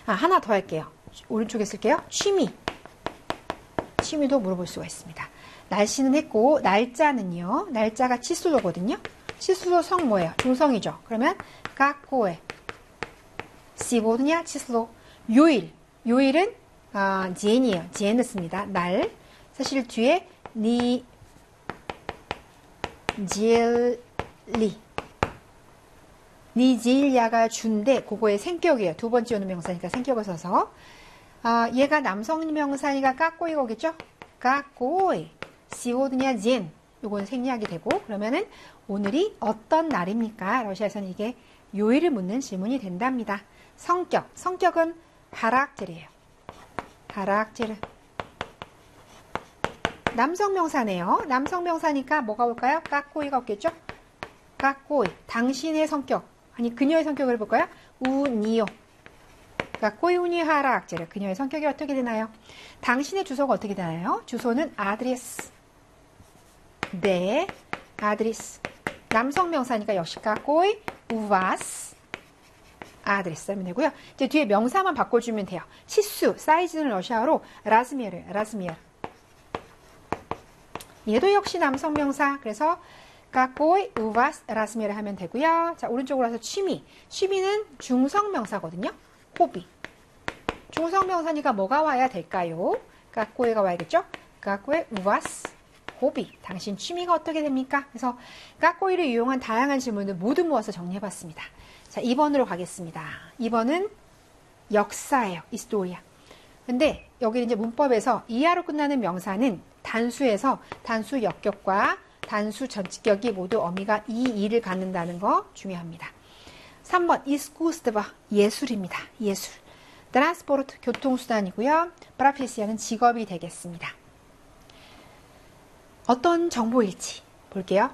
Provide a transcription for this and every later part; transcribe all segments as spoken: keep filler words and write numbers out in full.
아, 하나 더 할게요. 오른쪽에 쓸게요. 취미. 취미도 물어볼 수가 있습니다. 날씨는 했고 날짜는요. 날짜가 치슬로거든요. 치슬로 성 뭐예요? 중성이죠. 그러면 까꼬에 시고드냐 치슬로. 요일. 요일은 아, 제니에요. 제는 씁니다. 날. 사실 뒤에 니 지엘리 니지일야가 준데 그거의 생격이에요. 두 번째 오는 명사니까 생격을 써서 아, 얘가 남성 명사니까 까꼬이거겠죠? 까꼬이 시오드냐 젠 요건 생략이 되고 그러면은 오늘이 어떤 날입니까? 러시아에서는 이게 요일을 묻는 질문이 된답니다. 성격. 성격은 하락질이에요. 하락질. 남성 명사네요. 남성 명사니까 뭐가 올까요? 까꼬이가 없겠죠? 까꼬이. 당신의 성격. 아니 그녀의 성격을 볼까요? 우니요. 까꼬이 우니 하락질. 그녀의 성격이 어떻게 되나요? 당신의 주소가 어떻게 되나요? 주소는 아드레스. 네. 아드레스. 남성 명사니까 역시 까꼬이 우바스. 아드레스 하면 되고요. 이제 뒤에 명사만 바꿔주면 돼요. 치수, 사이즈는 러시아어로 라즈미르, 라즈미르. 얘도 역시 남성 명사. 그래서 까꼬이 우바스 라즈미르 하면 되고요. 자, 오른쪽으로 와서 취미. 취미는 중성 명사거든요. 호비. 중성 명사니까 뭐가 와야 될까요? 까꼬이가 와야겠죠? 까꼬이 우바스 호비. 당신 취미가 어떻게 됩니까? 그래서 까꼬이를 이용한 다양한 질문을 모두 모아서 정리해봤습니다. 자, 이 번으로 가겠습니다. 이 번은 역사예요. 이스토리아. 근데 여기 이제 문법에서 이하로 끝나는 명사는 단수에서 단수 역격과 단수 전치격이 모두 어미가 이, 이를 갖는다는 거 중요합니다. 삼 번 이스쿠스트바 예술입니다. 예술. 트란스포르트 교통수단이고요. 프라페시아는 직업이 되겠습니다. 어떤 정보일지 볼게요.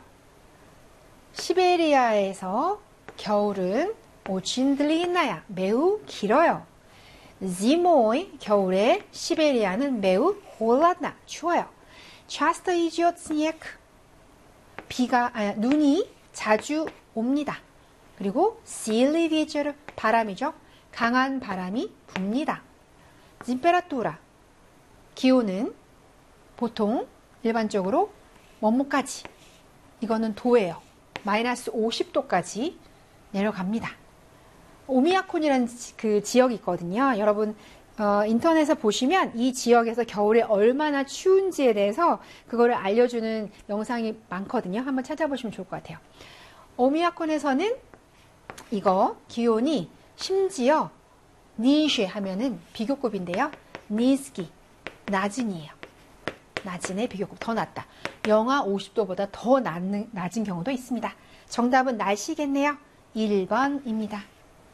시베리아에서 겨울은 오친들리나야 매우 길어요. 지모이 겨울에 시베리아는 매우 홀라나 추워요. 차스터 이지엇 스니에크 비가 아, 눈이 자주 옵니다. 그리고 실리비제르 바람이죠. 강한 바람이 붑니다. 짐페라뚜라 기온은 보통 일반적으로 뭐뭐까지 이거는 도예요. 마이너스 오십 도까지 내려갑니다. 오미야콘이라는 그 지역이 있거든요. 여러분 어, 인터넷에 보시면 이 지역에서 겨울에 얼마나 추운지에 대해서 그거를 알려주는 영상이 많거든요. 한번 찾아보시면 좋을 것 같아요. 오미야콘에서는 이거 기온이 심지어 니쉐 하면은 비교급인데요. 니스기 낮은이에요. 낮은의 비교급 더 낮다. 영하 오십 도보다 더 낮은, 낮은 경우도 있습니다. 정답은 날씨겠네요. 일 번입니다.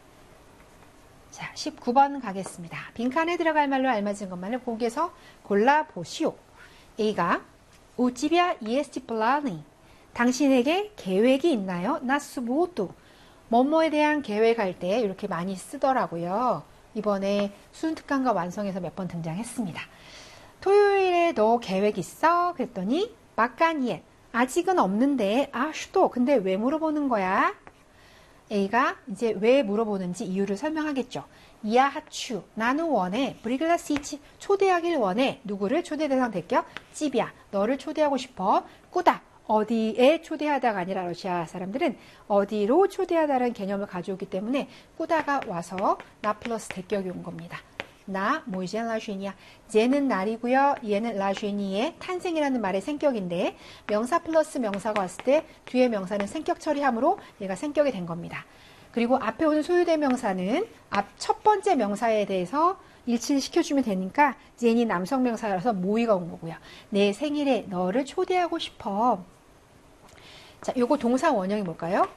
자, 십구 번 가겠습니다. 빈칸에 들어갈 말로 알맞은 것만을 거기에서 골라보시오. A가 우찌비아 이에스티 플라니 당신에게 계획이 있나요? 나스보또 뭐뭐에 대한 계획할 때 이렇게 많이 쓰더라고요. 이번에 수능특강과 완성에서 몇 번 등장했습니다. 토요일에 너 계획 있어? 그랬더니 막간이에 아직은 없는데 아 슈도 근데 왜 물어보는 거야? A가 이제 왜 물어보는지 이유를 설명하겠죠. 이아하추 나는 원해 브리글라시치 초대하길 원해. 누구를 초대 대상 대격? 찌비야 너를 초대하고 싶어. 꾸다 어디에 초대하다가 아니라 러시아 사람들은 어디로 초대하다라는 개념을 가져오기 때문에 꾸다가 와서 나 플러스 대격이 온 겁니다. 나 모이젠 라쉐니야. 쟤는 날이고요. 얘는 라쉐니의 탄생이라는 말의 생격인데 명사 플러스 명사가 왔을 때 뒤에 명사는 생격 처리함으로 얘가 생격이 된 겁니다. 그리고 앞에 오는 소유대명사는 앞 첫 번째 명사에 대해서 일치를 시켜주면 되니까 쟤니 남성 명사라서 모이가 온 거고요. 내 생일에 너를 초대하고 싶어. 자, 요거 동사 원형이 뭘까요?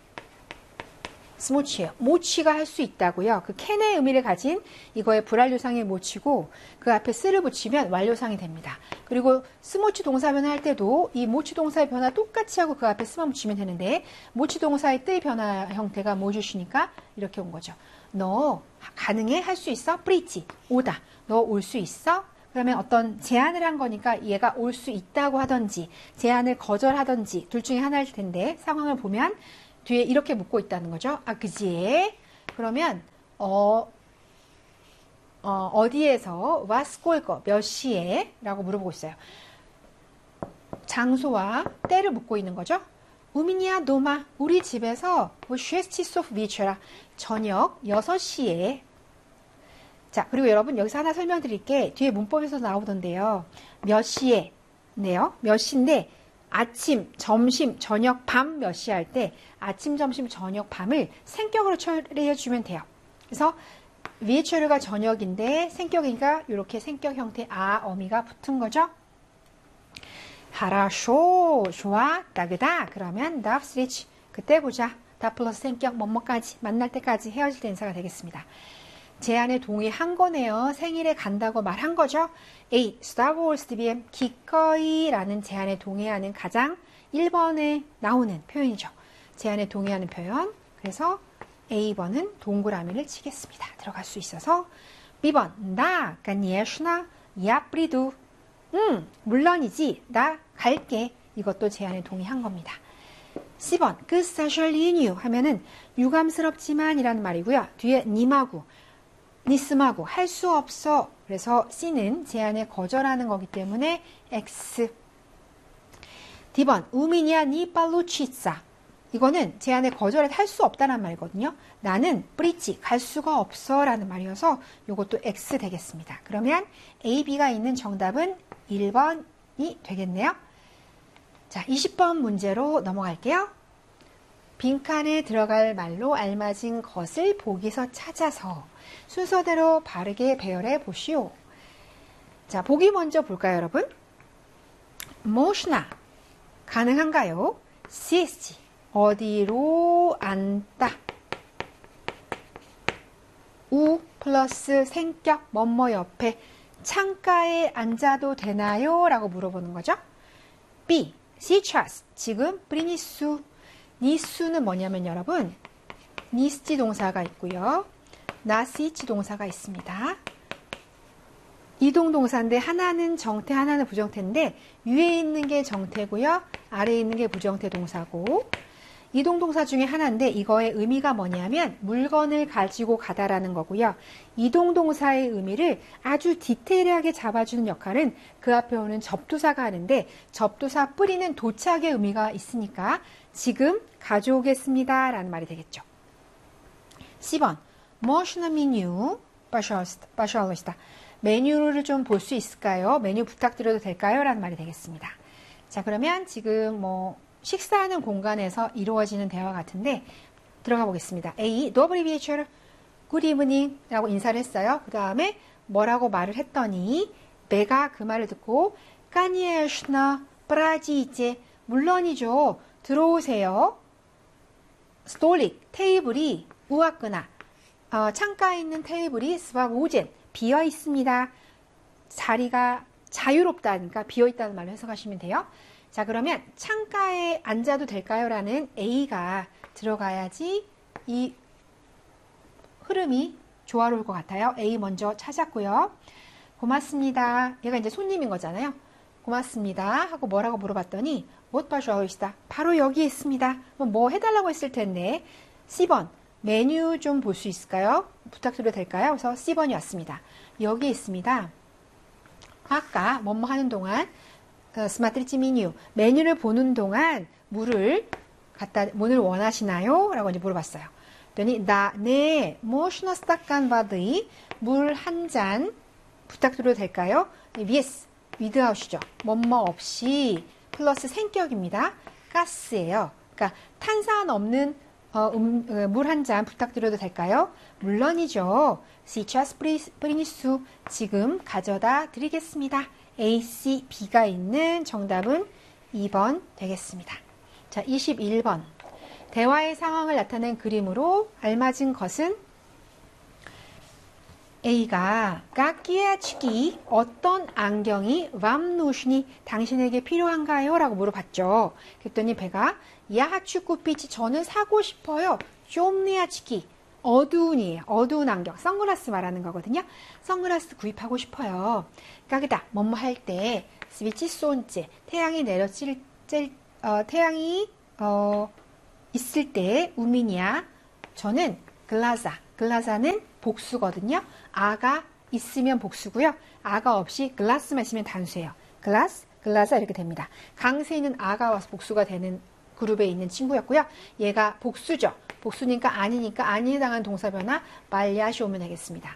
스모치예요. 모치가 할 수 있다고요. 그 캔의 의미를 가진 이거의 불완료상의 모치고 그 앞에 쓰를 붙이면 완료상이 됩니다. 그리고 스모치 동사변화 할 때도 이 모치 동사의 변화 똑같이 하고 그 앞에 쓰만 붙이면 되는데 모치 동사의 뜨의 변화 형태가 뭐 주시니까 이렇게 온 거죠. 너 가능해? 할 수 있어? 프리치 오다. 너 올 수 있어? 그러면 어떤 제안을 한 거니까 얘가 올 수 있다고 하던지 제안을 거절하던지 둘 중에 하나일 텐데 상황을 보면 뒤에 이렇게 묻고 있다는 거죠. 아, 그지? 그러면 어 어, 어디에서 와스콜거 몇 시에 라고 물어보고 있어요. 장소와 때를 묻고 있는 거죠. 우미니아 노마 우리 집에서 쉐스티소프 비처라 저녁 여섯 시에. 자, 그리고 여러분 여기서 하나 설명드릴게. 뒤에 문법에서 나오던데요. 몇 시에 네요. 몇 시인데 아침, 점심, 저녁, 밤 몇 시 할 때 아침, 점심, 저녁, 밤을 생격으로 처리해 주면 돼요. 그래서 위에처리가 저녁인데 생격이니까 이렇게 생격 형태 아 어미가 붙은 거죠. 하라쇼 좋아 따그다 그러면 다 스리치 그때 보자. 다 플러스 생격 뭐뭐까지 만날 때까지 헤어질 때 인사가 되겠습니다. 제안에 동의한 거네요. 생일에 간다고 말한 거죠. A. 스타워스 디비엠 기꺼이라는 제안에 동의하는 가장 일 번에 나오는 표현이죠. 제안에 동의하는 표현. 그래서 A 번은 동그라미를 치겠습니다. 들어갈 수 있어서 B 번 나 까니에슈나 야프리두 음 물론이지 나 갈게. 이것도 제안에 동의한 겁니다. C 번 그 스페셜 리뉴 하면은 유감스럽지만 이라는 말이고요. 뒤에 님하고 니스마고 할 수 없어. 그래서 C는 제안에 거절하는 거기 때문에 X. D번 우미니아 니 팔루치사 이거는 제안에 거절을 할 수 없다는 말이거든요. 나는 브리치 갈 수가 없어 라는 말이어서 이것도 X 되겠습니다. 그러면 A, B가 있는 정답은 일 번이 되겠네요. 자, 이십 번 문제로 넘어갈게요. 빈칸에 들어갈 말로 알맞은 것을 보기서 찾아서 순서대로 바르게 배열해 보시오. 자, 보기 먼저 볼까요, 여러분? 모시나 가능한가요? 시에스지 어디로 앉다. 우 플러스 생격 뭐뭐 옆에 창가에 앉아도 되나요? 라고 물어보는 거죠. B. 시차스 지금 프리니수 니수는 뭐냐면 여러분 니스지 동사가 있고요. 나시치 동사가 있습니다. 이동 동사인데 하나는 정태 하나는 부정태인데 위에 있는 게 정태고요. 아래에 있는 게 부정태 동사고 이동 동사 중에 하나인데 이거의 의미가 뭐냐면 물건을 가지고 가다라는 거고요. 이동 동사의 의미를 아주 디테일하게 잡아주는 역할은 그 앞에 오는 접두사가 하는데 접두사 뿌리는 도착의 의미가 있으니까 지금 가져오겠습니다 라는 말이 되겠죠. 십 번 뭐시나 메뉴 빠셔얼로시다. 메뉴를 좀 볼 수 있을까요? 메뉴 부탁드려도 될까요? 라는 말이 되겠습니다. 자, 그러면 지금 뭐 식사하는 공간에서 이루어지는 대화 같은데 들어가 보겠습니다. A. Добрый вечер. Good evening 라고 인사를 했어요. 그 다음에 뭐라고 말을 했더니 배가 그 말을 듣고 Конечно, пройдите. 물론이죠. 들어오세요. 스톨릭 테이블이 우아끄나 어, 창가에 있는 테이블이 스바우젠 비어 있습니다. 자리가 자유롭다니까 비어 있다는 말로 해석하시면 돼요. 자, 그러면 창가에 앉아도 될까요? 라는 A가 들어가야지 이 흐름이 조화로울 것 같아요. A 먼저 찾았고요. 고맙습니다. 얘가 이제 손님인 거잖아요. 고맙습니다. 하고 뭐라고 물어봤더니 못 봐주시다. 바로 여기 있습니다. 뭐 해달라고 했을 텐데 십 번 메뉴 좀 볼 수 있을까요? 부탁드려도 될까요? 그래서 십 번이 왔습니다. 여기 있습니다. 아까 뭐뭐 하는 동안 스마트리치 메뉴 메뉴를 보는 동안 물을 갖다 물을 원하시나요? 라고 이제 물어봤어요. 그랬더니 나, 네, 모시나 스타칸 바드이 물 한 잔 부탁드려도 될까요? yes, without이죠. 뭐뭐 없이 플러스 생격입니다. 가스예요. 그러니까 탄산 없는 어, 음, 어, 물 한 잔 부탁드려도 될까요? 물론이죠. 시차스 프리니수 지금 가져다 드리겠습니다. A, C, B가 있는 정답은 이 번 되겠습니다. 자, 이십일 번. 대화의 상황을 나타낸 그림으로 알맞은 것은 A가 까끼야 치기 어떤 안경이 맘누시니 당신에게 필요한가요? 라고 물어봤죠. 그랬더니 배가 야하추쿠피치 저는 사고 싶어요. 좀니야 치기 어두운이 어두운 안경 선글라스 말하는 거거든요. 선글라스 구입하고 싶어요. 까기다 뭐뭐 할 때 스위치 쏜째 태양이 내려칠 어, 태양이 어, 있을 때 우민이야 저는 글라자 글라자는 복수거든요. 아가 있으면 복수고요. 아가 없이 글라스만 있으면 단수예요. 글라스, 글라사 이렇게 됩니다. 강세 있는 아가 와서 복수가 되는 그룹에 있는 친구였고요. 얘가 복수죠. 복수니까 아니니까 아니에 당한 동사 변화 말야시 오면 되겠습니다.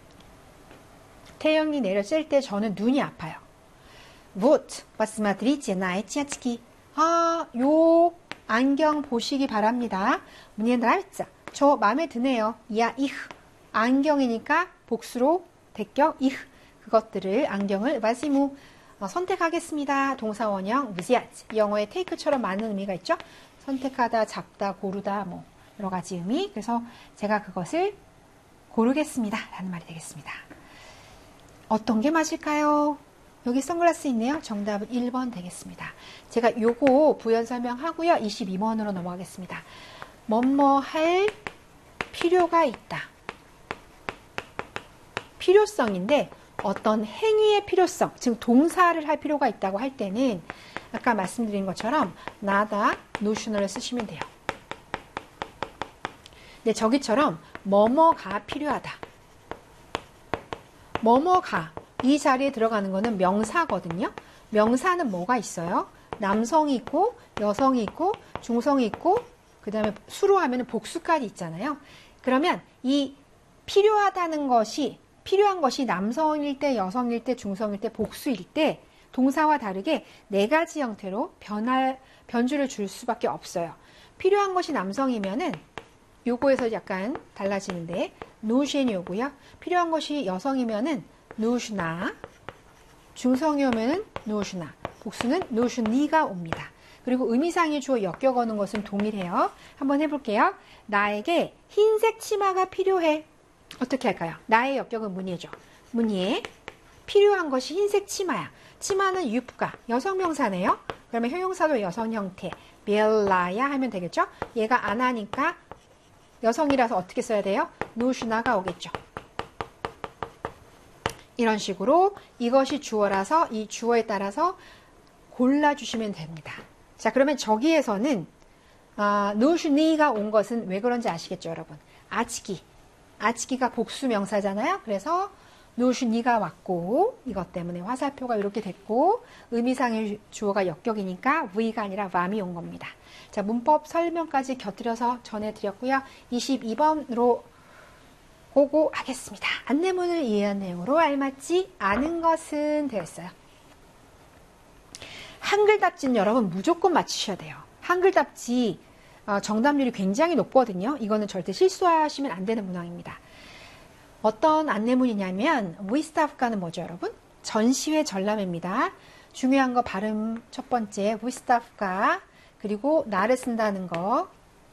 태영이 내려질 때 저는 눈이 아파요. Вот, посмотрите на эти очки. 아, 요 안경 보시기 바랍니다. Мне нравится. 저 마음에 드네요. 야, их. 안경이니까 복수로 대격 их. 그것들을 안경을 바시무 어, 선택하겠습니다. 동사 원형 взять. 영어의 take처럼 많은 의미가 있죠. 선택하다, 잡다, 고르다 뭐 여러 가지 의미. 그래서 제가 그것을 고르겠습니다. 라는 말이 되겠습니다. 어떤 게 맞을까요? 여기 선글라스 있네요. 정답은 일 번 되겠습니다. 제가 요거 부연 설명하고요. 이십이 번으로 넘어가겠습니다. 뭐뭐 할 필요가 있다. 필요성인데 어떤 행위의 필요성, 즉 동사를 할 필요가 있다고 할 때는 아까 말씀드린 것처럼 나다, 노셔널을 쓰시면 돼요. 근데 저기처럼 뭐뭐가 필요하다. 뭐뭐가 이 자리에 들어가는 거는 명사거든요. 명사는 뭐가 있어요? 남성이 있고 여성이 있고 중성이 있고 그 다음에 수로 하면 복수까지 있잖아요. 그러면 이 필요하다는 것이 필요한 것이 남성일 때, 여성일 때, 중성일 때, 복수일 때 동사와 다르게 네 가지 형태로 변할, 변주를 줄 수밖에 없어요. 필요한 것이 남성이면은 요거에서 약간 달라지는데 누셴이 오고요. 필요한 것이 여성이면은 누슈나, 중성이 오면은 누슈나, 복수는 누슈니가 옵니다. 그리고 의미상의 주어 엮여거는 것은 동일해요. 한번 해볼게요. 나에게 흰색 치마가 필요해. 어떻게 할까요? 나의 역격은 문예죠. 문예. 필요한 것이 흰색 치마야. 치마는 유프가 여성 명사네요. 그러면 형용사도 여성 형태. 벨라야 하면 되겠죠? 얘가 안 하니까 여성이라서 어떻게 써야 돼요? 누슈나가 오겠죠. 이런 식으로 이것이 주어라서 이 주어에 따라서 골라주시면 됩니다. 자, 그러면 저기에서는 아, 누슈니가 온 것은 왜 그런지 아시겠죠, 여러분? 아치기. 아치기가 복수 명사잖아요. 그래서 누슈니가 왔고 이것 때문에 화살표가 이렇게 됐고 의미상의 주어가 역격이니까 v가 아니라 vam이 온 겁니다. 자, 문법 설명까지 곁들여서 전해드렸고요. 이십이 번으로 보고하겠습니다. 안내문을 이해한 내용으로 알맞지 않은 것은 되었어요. 한글 답지는 여러분 무조건 맞추셔야 돼요. 한글 답지 정답률이 굉장히 높거든요. 이거는 절대 실수하시면 안 되는 문항입니다. 어떤 안내문이냐면 выстав가는 뭐죠, 여러분? 전시회 전람회입니다. 중요한 거 발음 첫 번째 выстав가 그리고 나를 쓴다는 거.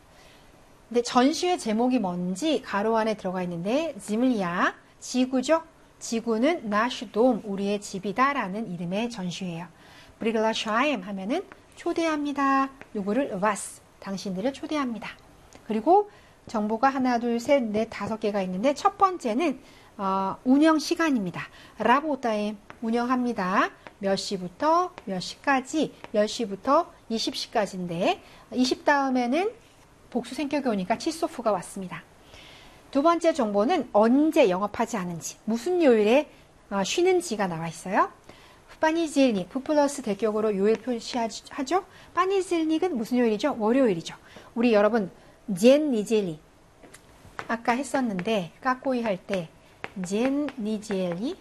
근데 전시회 제목이 뭔지 가로 안에 들어가 있는데 지밀야 지구죠. 지구는 나슈 돔 우리의 집이다라는 이름의 전시회예요. 브리글라샤임 하면은 초대합니다. 누구를 와스 당신들을 초대합니다. 그리고 정보가 하나, 둘, 셋, 넷, 다섯 개가 있는데 첫 번째는 어, 운영 시간입니다. 라보타임 운영합니다. 몇 시부터 몇 시까지 열 시부터 이십 시까지인데 이십 다음에는 복수 생격이 오니까 치소프가 왔습니다. 두 번째 정보는 언제 영업하지 않은지 무슨 요일에 어, 쉬는지가 나와 있어요. 파니질닉, 프 플러스 대격으로 요일 표시하죠. 파니질닉은 무슨 요일이죠? 월요일이죠. 우리 여러분 젠 니젤리 아까 했었는데 까꼬이 할 때 젠 니젤리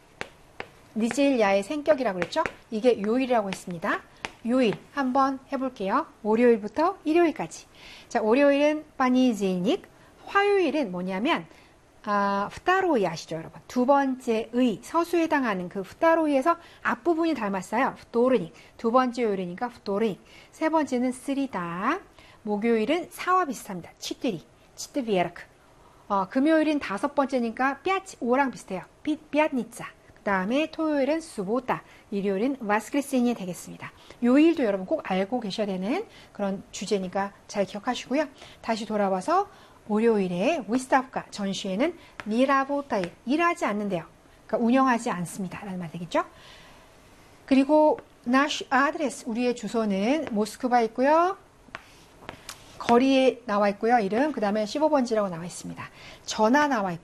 니젤야의 생격이라고 그랬죠? 이게 요일이라고 했습니다. 요일 한번 해볼게요. 월요일부터 일요일까지. 자, 월요일은 파니질닉, 화요일은 뭐냐면 아, 프타로이 아시죠, 여러분? 두 번째 의, 서수에 해당하는 그 프타로이에서 앞부분이 닮았어요. 프토르닉. 두 번째 요일이니까 프토르닉. 세 번째는 쓰리다. 목요일은 사와 비슷합니다. 치뜨리, 치뜨비에르크. 어, 금요일은 다섯 번째니까 삐아치, 오랑 비슷해요. 삐, 삐아니짜. 그 다음에 토요일은 수보다. 일요일은 와스크리스인이 되겠습니다. 요일도 여러분 꼭 알고 계셔야 되는 그런 주제니까 잘 기억하시고요. 다시 돌아와서 월요일에 위스타프가 전시회는 니라보타이 일하지 않는데요. 그러니까 운영하지 않습니다. 라는 말 되겠죠. 그리고 나슈 아드레스 우리의 주소는 모스크바 있고요. 거리에 나와 있고요. 이름 그 다음에 십오 번지라고 나와 있습니다. 전화 나와 있고